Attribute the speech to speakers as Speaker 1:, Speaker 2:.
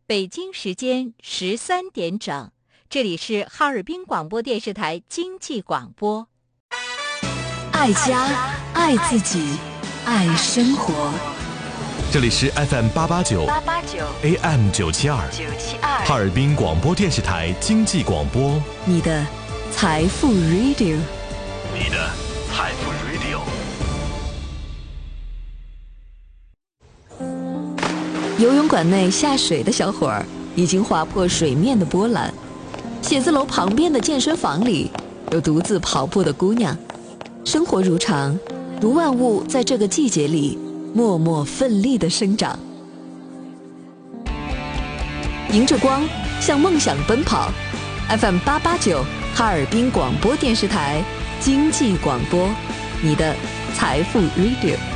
Speaker 1: 北京时间13点整，这里是哈尔滨广播电视台经济广播。
Speaker 2: 爱家，爱自己，爱生活。
Speaker 3: 这里是 FM889 AM972 哈尔滨广播电视台经济广播，
Speaker 2: 你的财富 Radio，
Speaker 3: 你的财富 Radio。
Speaker 2: 游泳馆内下水的小伙儿已经划破水面的波澜，写字楼旁边的健身房里有独自跑步的姑娘。生活如常，如万物在这个季节里默默奋力地生长。迎着光，向梦想奔跑。FM889 哈尔滨广播电视台经济广播，你的财富 Radio。